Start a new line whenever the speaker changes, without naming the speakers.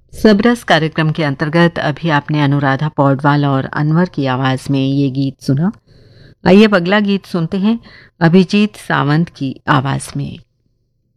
सबरस कार्यक्रम के अंतर्गत अभी आपने अनुराधा पौडवाल और अनवर की आवाज में ये गीत सुना। आइए अब अगला गीत सुनते हैं अभिजीत सावंत की आवाज में।